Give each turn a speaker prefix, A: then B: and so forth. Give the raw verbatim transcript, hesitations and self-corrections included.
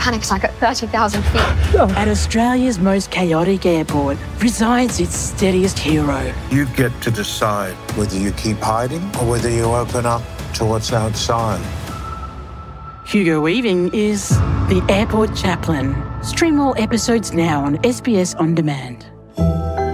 A: panic attack at thirty thousand feet.
B: At Australia's most chaotic airport resides its steadiest hero.
C: You get to decide whether you keep hiding or whether you open up to what's outside.
B: Hugo Weaving is the Airport Chaplain. Stream all episodes now on S B S On Demand.